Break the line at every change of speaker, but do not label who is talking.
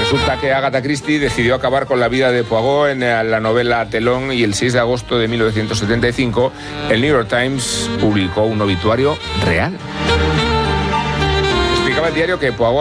Resulta que Agatha Christie decidió acabar con la vida de Poirot en la novela Telón, y el 6 de agosto de 1975 el New York Times publicó un obituario real. Explicaba el diario que Poirot